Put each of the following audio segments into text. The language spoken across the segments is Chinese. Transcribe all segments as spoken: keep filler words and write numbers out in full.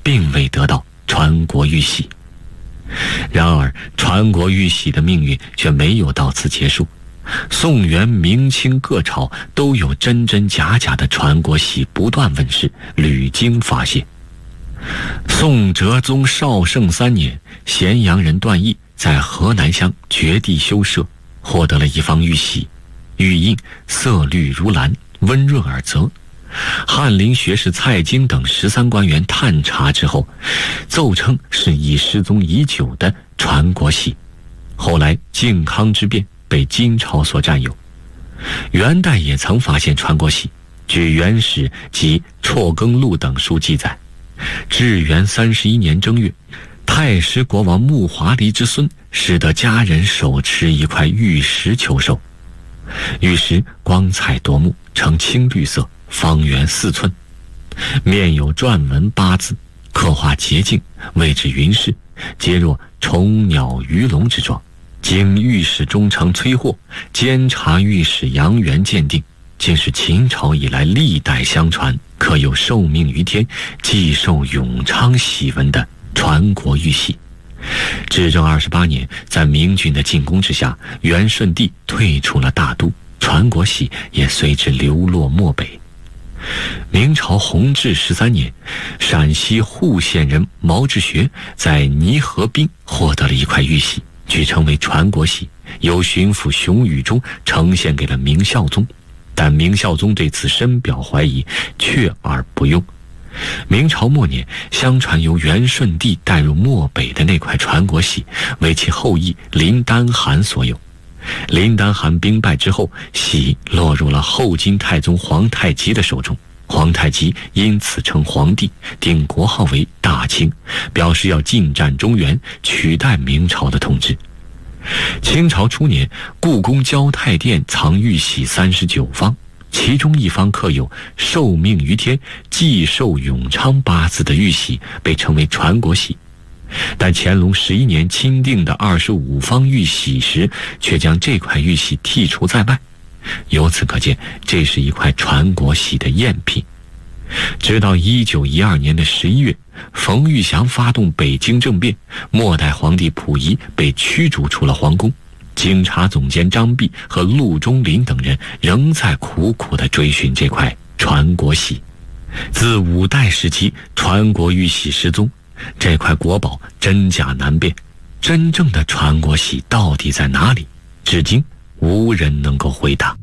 并未得到传国玉玺。然而传国玉玺的命运却没有到此结束，宋元明清各朝都有真真假假的传国玺不断问世，屡经发现。宋哲宗绍圣三年，咸阳人段毅在河南乡掘地修舍，获得了一方玉玺，玉印色绿如蓝，温润而泽。翰林学士蔡京等十三官员探查之后，奏称是已失踪已久的传国玺。后来靖康之变被金朝所占有。元代也曾发现传国玺，据《元史》及《辍耕录》等书记载，至元三十一年正月，太师国王穆华黎之孙使得家人手持一块玉石求寿。玉石光彩夺目，呈青绿色，方圆四寸，面有篆文八字，刻画洁净，谓之云饰，皆若虫鸟鱼龙之状。经御史中丞崔霍监察御史杨元鉴定，竟是秦朝以来历代相传，刻有受命于天，既受永昌玺文的传国玉玺。至正二十八年，在明军的进攻之下，元顺帝退出了大都，传国玺也随之流落漠北。明朝弘治十三年，陕西户县人毛志学在泥河滨获得了一块玉玺，据称为传国玺，由巡抚熊宇中呈现给了明孝宗，但明孝宗对此深表怀疑，却而不用。明朝末年，相传由元顺帝带入漠北的那块传国玺为其后裔林丹汗所有。林丹汗兵败之后，玺落入了后金太宗皇太极的手中，皇太极因此称皇帝，定国号为大清，表示要进占中原，取代明朝的统治。清朝初年，故宫交泰殿藏玉玺三十九方，其中一方刻有受命于天，既寿永昌八字的玉玺被称为传国玺。但乾隆十一年钦定的二十五方玉玺时，却将这块玉玺剔除在外，由此可见，这是一块传国玺的赝品。直到一九一二年的十一月，冯玉祥发动北京政变，末代皇帝溥仪被驱逐出了皇宫，警察总监张弼和陆中林等人仍在苦苦地追寻这块传国玺。自五代时期，传国玉玺失踪，这块国宝真假难辨，真正的传国玺到底在哪里？至今无人能够回答。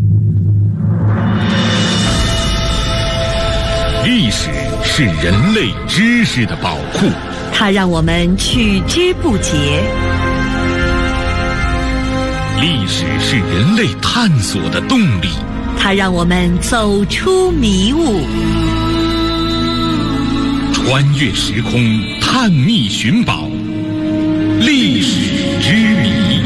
历史是人类知识的宝库， 它让我们取之不竭。 历史是人类探索的动力， 它让我们走出迷雾。 穿越时空，探秘寻宝，历史之谜。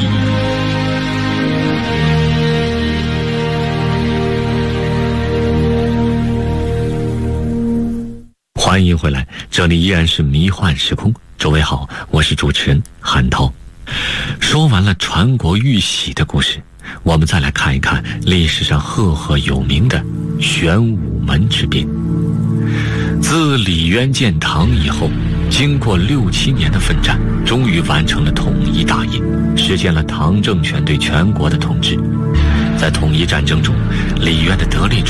欢迎回来，这里依然是迷幻时空。诸位好，我是主持人韩涛。说完了传国玉玺的故事，我们再来看一看历史上赫赫有名的玄武门之变。自李渊建唐以后，经过六七年的奋战，终于完成了统一大业，实现了唐政权对全国的统治。在统一战争中，李渊的得力